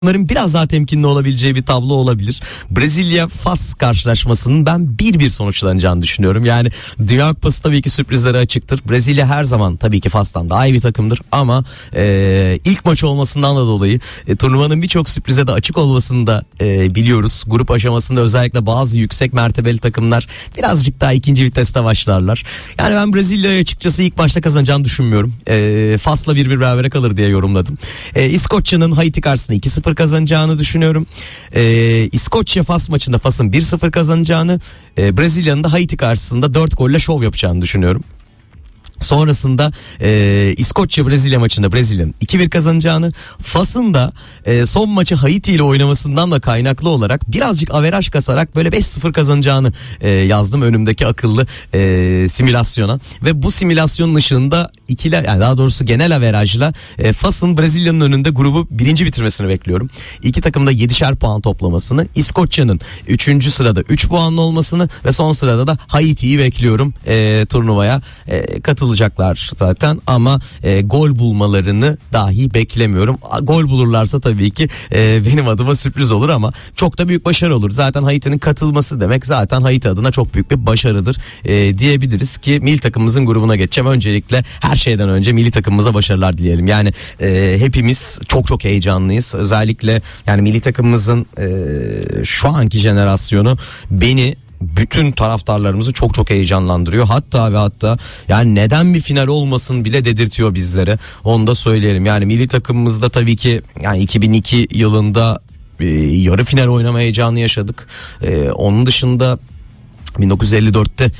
Bunların biraz daha temkinli olabileceği bir tablo olabilir. Brezilya-Fas karşılaşmasının ben 1-1 sonuçlanacağını düşünüyorum. Yani Dünya Kupası tabii ki sürprizlere açıktır. Brezilya her zaman tabii ki Fas'tan daha iyi bir takımdır. Ama ilk maç olmasından da dolayı turnuvanın birçok sürprize de açık olmasını da biliyoruz. Grup aşamasında özellikle bazı yüksek mertebeli takımlar birazcık daha ikinci viteste başlarlar. Yani ben Brezilya'yı açıkçası ilk maçta kazanacağını düşünmüyorum. Fas'la 1-1 berabere kalır diye yorumladım. İskoçya'nın Haiti karşısında 2-0 kazanacağını düşünüyorum. İskoçya-Fas maçında Fas'ın 1-0 kazanacağını, Brezilya'nın da Haiti karşısında 4 golle şov yapacağını düşünüyorum. Sonrasında İskoçya-Brezilya maçında Brezilya'nın 2-1 kazanacağını, Fas'ın da son maçı Haiti ile oynamasından da kaynaklı olarak birazcık averaj kasarak böyle 5-0 kazanacağını yazdım önümdeki akıllı simülasyona. Ve bu simülasyonun ışığında yani daha doğrusu genel averajla Fas'ın Brezilya'nın önünde grubu birinci bitirmesini bekliyorum. İki takım da 7'şer puan toplamasını, İskoçya'nın 3. sırada 3 puanlı olmasını ve son sırada da Haiti'yi bekliyorum turnuvaya katılacaklar zaten ama gol bulmalarını dahi beklemiyorum. Gol bulurlarsa tabii ki benim adıma sürpriz olur ama çok da büyük başarı olur. Zaten Haiti'nin katılması demek zaten Haiti adına çok büyük bir başarıdır diyebiliriz ki milli takımımızın grubuna geçeceğim. Öncelikle her şeyden önce milli takımımıza başarılar dileyelim. Yani hepimiz çok heyecanlıyız. Özellikle yani milli takımımızın şu anki jenerasyonu beni, bütün taraftarlarımızı çok heyecanlandırıyor. Hatta yani neden bir final olmasın bile dedirtiyor bizlere. Onu da söyleyelim. Yani milli takımımızda tabii ki yani 2002 yılında yarı final oynama heyecanı yaşadık. Onun dışında 1954'te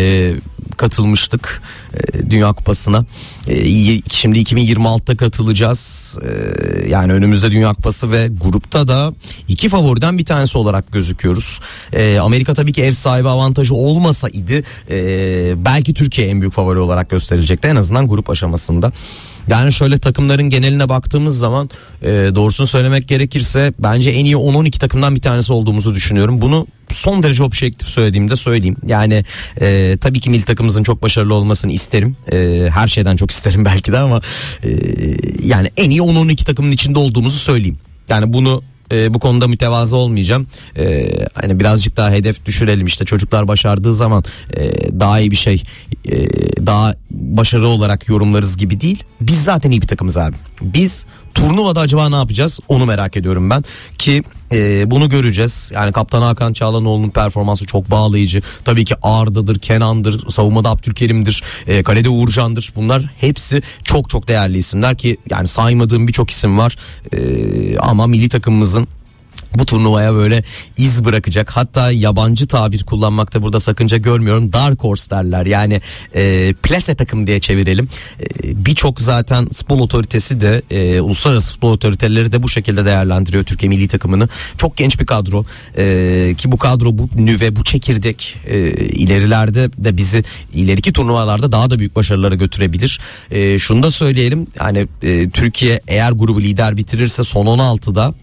katılmıştık Dünya Kupası'na. Şimdi 2026'da katılacağız. Yani önümüzde Dünya Kupası ve grupta da iki favoriden bir tanesi olarak gözüküyoruz. Amerika tabii ki ev sahibi avantajı olmasaydı belki Türkiye en büyük favori olarak gösterilecekti en azından grup aşamasında. Yani şöyle takımların geneline baktığımız zaman doğrusunu söylemek gerekirse bence en iyi 10-12 takımdan bir tanesi olduğumuzu düşünüyorum. Bunu son derece objektif söylediğimde söyleyeyim. Yani tabii ki milli takımımızın çok başarılı olmasını isterim. Her şeyden çok isterim belki de ama yani en iyi 10-12 takımın içinde olduğumuzu söyleyeyim. Yani bunu bu konuda mütevazı olmayacağım. Hani birazcık daha hedef düşürelim, işte çocuklar başardığı zaman daha iyi bir şey, daha başarılı olarak yorumlarız gibi değil. Biz zaten iyi bir takımız abi. Biz turnuvada acaba ne yapacağız onu merak ediyorum ben ki bunu göreceğiz. Yani Kaptan Hakan Çağlanoğlu'nun performansı çok bağlayıcı. Tabii ki Arda'dır, Kenan'dır, savunmada Abdülkerim'dir, kalede Uğurcan'dır. Bunlar hepsi çok değerli isimler ki yani saymadığım birçok isim var. Ama milli takımımızın bu turnuvaya böyle iz bırakacak, hatta yabancı tabir kullanmakta burada sakınca görmüyorum, Dark Horse derler yani plase takım diye çevirelim. Birçok zaten futbol otoritesi de uluslararası futbol otoriteleri de bu şekilde değerlendiriyor Türkiye milli takımını. Çok genç bir kadro ki bu kadro, bu nüve, bu çekirdek ilerilerde de bizi ileriki turnuvalarda daha da büyük başarılara götürebilir. Şunu da söyleyelim, yani Türkiye eğer grubu lider bitirirse son 16'da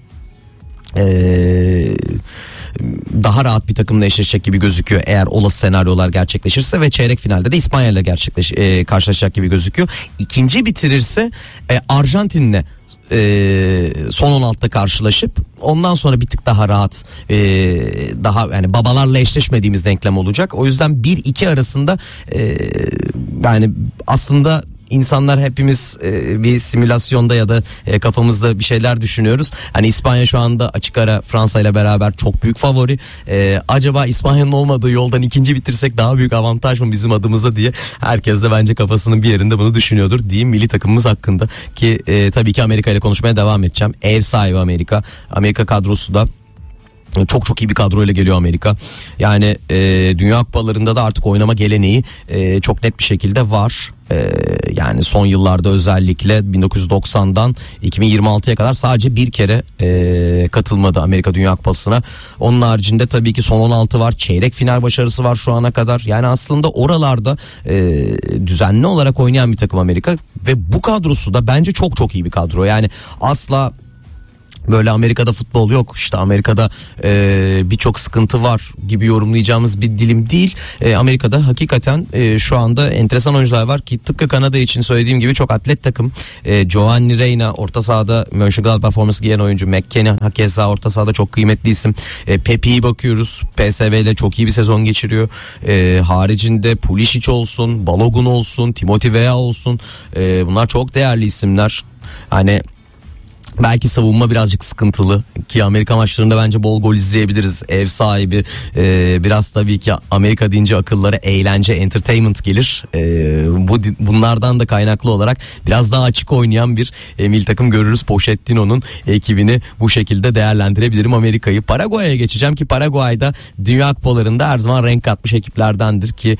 daha rahat bir takımla eşleşecek gibi gözüküyor eğer olası senaryolar gerçekleşirse ve çeyrek finalde de İspanya ile karşılaşacak gibi gözüküyor. İkinci bitirirse Arjantin'le son 16'da karşılaşıp ondan sonra bir tık daha rahat, daha yani babalarla eşleşmediğimiz denklem olacak. O yüzden 1-2 arasında yani aslında İnsanlar hepimiz bir simülasyonda ya da kafamızda bir şeyler düşünüyoruz. Hani İspanya şu anda açık ara Fransa ile beraber çok büyük favori. Acaba İspanya'nın olmadığı yoldan ikinci bitirsek daha büyük avantaj mı bizim adımıza diye herkes de bence kafasının bir yerinde bunu düşünüyordur diyeyim milli takımımız hakkında. Ki tabii ki Amerika ile konuşmaya devam edeceğim. Ev sahibi Amerika. Amerika kadrosu da çok iyi bir kadroyla geliyor Amerika. Yani Dünya Kupalarında da artık oynama geleneği çok net bir şekilde var. Yani son yıllarda özellikle 1990'dan 2026'ya kadar sadece bir kere katılmadı Amerika Dünya Kupası'na. Onun haricinde tabii ki son 16 var. Çeyrek final başarısı var şu ana kadar. Yani aslında oralarda düzenli olarak oynayan bir takım Amerika ve bu kadrosu da bence çok iyi bir kadro. Yani asla böyle Amerika'da futbol yok, işte Amerika'da birçok sıkıntı var gibi yorumlayacağımız bir dilim değil. Amerika'da hakikaten şu anda enteresan oyuncular var ki tıpkı Kanada için söylediğim gibi çok atlet takım. Giovanni Reyna orta sahada Mönchengladbach forması giyen oyuncu, McKennie hakeza orta sahada çok kıymetli isim. Pepe'yi bakıyoruz, PSV ile çok iyi bir sezon geçiriyor. Haricinde Pulisic olsun, Balogun olsun, Timothy Weah olsun, bunlar çok değerli isimler. Hani belki savunma birazcık sıkıntılı ki Amerika maçlarında bence bol gol izleyebiliriz. Ev sahibi, biraz tabii ki Amerika deyince akıllara eğlence, entertainment gelir. Bunlardan da kaynaklı olarak biraz daha açık oynayan bir milli takım görürüz. Pochettino'nun ekibini bu şekilde değerlendirebilirim Amerika'yı. Paraguay'a geçeceğim ki Paraguay'da Dünya Kupalarında her zaman renk katmış ekiplerdendir ki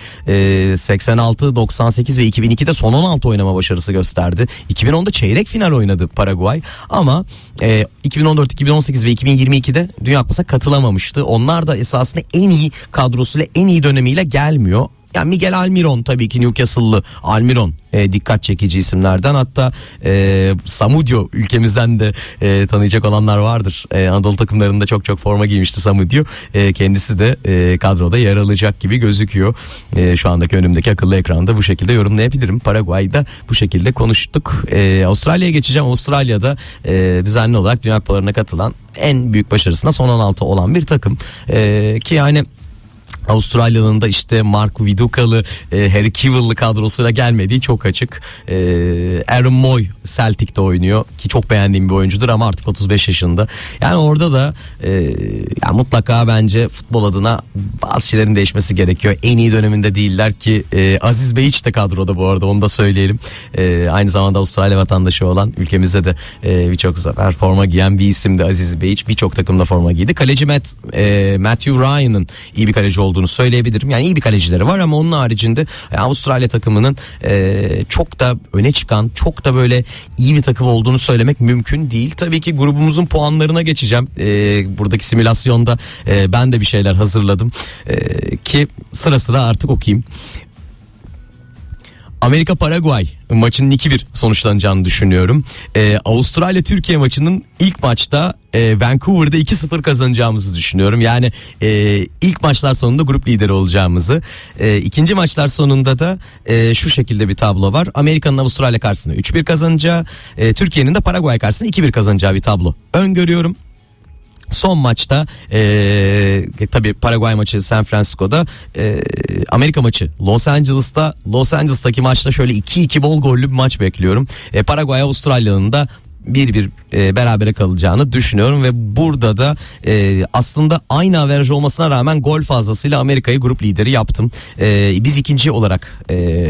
86, 98 ve 2002'de son 16 oynama başarısı gösterdi. 2010'da çeyrek final oynadı Paraguay. Ama 2014, 2018 ve 2022'de Dünya Kupası'na katılamamıştı. Onlar da esasında en iyi kadrosuyla, en iyi dönemiyle gelmiyor. Yani Miguel Almiron, tabii ki Newcastle'lı Almiron dikkat çekici isimlerden. Hatta Samudio, ülkemizden de tanıyacak olanlar vardır. Anadolu takımlarında çok forma giymişti Samudio. Kendisi de kadroda yer alacak gibi gözüküyor. Şu andaki önümdeki akıllı ekranda bu şekilde yorumlayabilirim. Paraguay'da bu şekilde konuştuk. Avustralya'ya geçeceğim. Avustralya'da düzenli olarak Dünya Kupalarına katılan, en büyük başarısına son 16 olan bir takım. Ki yani Avustralya'nın da işte Mark Vidukalı, Harry Kewell'lı kadrosuyla gelmediği çok açık. Aaron Moy Celtic'te oynuyor ki çok beğendiğim bir oyuncudur ama artık 35 yaşında. Yani orada da yani mutlaka bence futbol adına bazı şeylerin değişmesi gerekiyor. En iyi döneminde değiller ki Aziz Beyiç de kadroda, bu arada onu da söyleyelim. Aynı zamanda Avustralya vatandaşı olan, ülkemizde de birçok sefer forma giyen bir isimdi Aziz Beyiç. Birçok takımda forma giydi. Kaleci Matthew Ryan'ın iyi bir kaleci olduğunu söyleyebilirim. Yani iyi bir kalecileri var ama onun haricinde Avustralya takımının çok da öne çıkan, çok da böyle iyi bir takım olduğunu söylemek mümkün değil. Tabii ki grubumuzun puanlarına geçeceğim. Buradaki simülasyonda ben de bir şeyler hazırladım. Ki sıra sıra artık okuyayım. Amerika-Paraguay maçının 2-1 sonuçlanacağını düşünüyorum. Avustralya-Türkiye maçının ilk maçta Vancouver'da 2-0 kazanacağımızı düşünüyorum. Yani ilk maçlar sonunda grup lideri olacağımızı. İkinci maçlar sonunda da şu şekilde bir tablo var. Amerika'nın Avustralya karşısında 3-1 kazanacağı, Türkiye'nin de Paraguay karşısında 2-1 kazanacağı bir tablo öngörüyorum. Son maçta tabii Paraguay maçı San Francisco'da, Amerika maçı Los Angeles'ta. Los Angeles'taki maçta şöyle 2-2 bol gollü bir maç bekliyorum. Paraguay Avustralya'nın da 1-1 berabere kalacağını düşünüyorum ve burada da aslında aynı averaj olmasına rağmen gol fazlasıyla Amerika'yı grup lideri yaptım. Biz ikinci olarak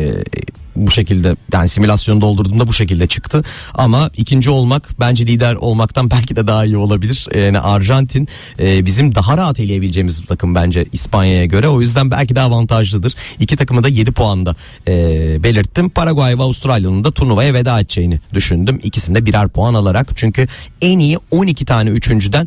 bu şekilde, yani simülasyonu doldurduğumda bu şekilde çıktı. Ama ikinci olmak bence lider olmaktan belki de daha iyi olabilir. Yani Arjantin bizim daha rahat eleyebileceğimiz bir takım bence İspanya'ya göre. O yüzden belki de avantajlıdır. İki takımı da 7 puanda belirttim. Paraguay ve Avustralya'nın da turnuvaya veda edeceğini düşündüm. İkisinde birer puan alarak. Çünkü en iyi 12 tane üçüncüden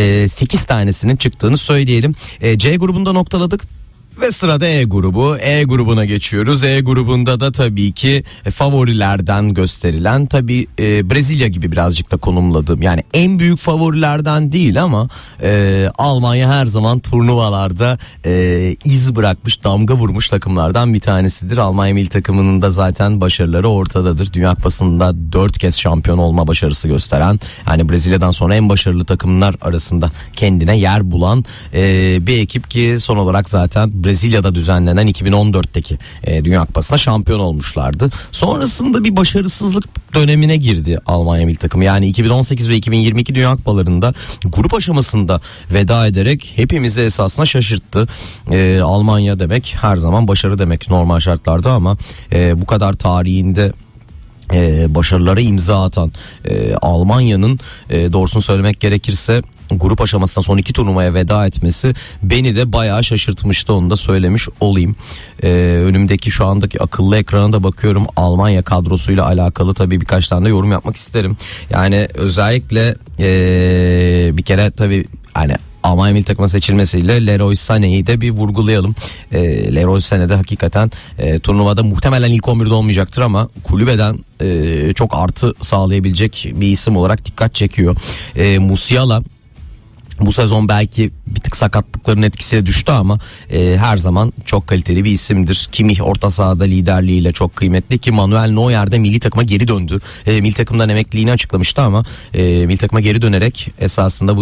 8 tanesinin çıktığını söyleyelim. C grubunda noktaladık. Ve sırada E grubu. E grubuna geçiyoruz. E grubunda da tabii ki favorilerden gösterilen, tabii Brezilya gibi birazcık da konumladım. Yani en büyük favorilerden değil ama Almanya her zaman turnuvalarda iz bırakmış, damga vurmuş takımlardan bir tanesidir. Almanya milli takımının da zaten başarıları ortadadır. Dünya Kupası'nda 4 kez şampiyon olma başarısı gösteren, yani Brezilya'dan sonra en başarılı takımlar arasında kendine yer bulan bir ekip ki son olarak zaten Brezilya'da düzenlenen 2014'teki Dünya Kupası'na şampiyon olmuşlardı. Sonrasında bir başarısızlık dönemine girdi Almanya milli takımı. Yani 2018 ve 2022 Dünya Kupalarında grup aşamasında veda ederek hepimizi esasına şaşırttı. Almanya demek her zaman başarı demek normal şartlarda ama bu kadar tarihinde başarılara imza atan Almanya'nın doğrusunu söylemek gerekirse grup aşamasında son 2 turnuvaya veda etmesi beni de bayağı şaşırtmıştı, onu da söylemiş olayım. Önümdeki şu andaki akıllı ekrana da bakıyorum. Almanya kadrosuyla alakalı tabii birkaç tane de yorum yapmak isterim. Yani özellikle bir kere tabii hani Almanya milli takıma seçilmesiyle Leroy Sané'yi de bir vurgulayalım. Leroy Sané de hakikaten turnuvada muhtemelen ilk 11'de olmayacaktır ama kulübeden çok artı sağlayabilecek bir isim olarak dikkat çekiyor. Musiala bu sezon belki bir tık sakatlıkların etkisiyle düştü ama her zaman çok kaliteli bir isimdir. Kimmich orta sahada liderliğiyle çok kıymetli ki Manuel Neuer de milli takıma geri döndü. Milli takımdan emekliliğini açıklamıştı ama milli takıma geri dönerek esasında bu